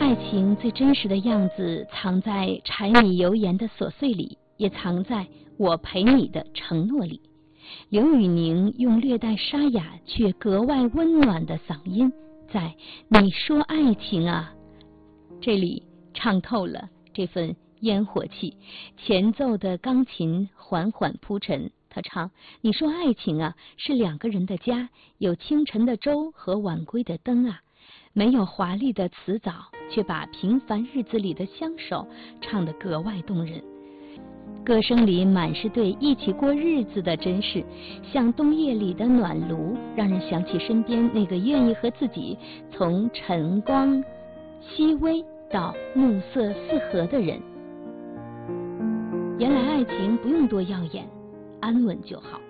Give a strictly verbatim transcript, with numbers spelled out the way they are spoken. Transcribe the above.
爱情最真实的样子藏在柴米油盐的琐碎里，也藏在我陪你的承诺里。刘宇宁用略带沙哑却格外温暖的嗓音，在你说爱情啊这里唱透了这份烟火气。前奏的钢琴缓缓铺陈，他唱：你说爱情啊是两个人的家，有清晨的粥和晚归的灯啊，没有华丽的辞藻，却把平凡日子里的相守唱得格外动人。歌声里满是对一起过日子的珍视，像冬夜里的暖炉，让人想起身边那个愿意和自己从晨光熹微到暮色四合的人。原来爱情不用多耀眼，安稳就好。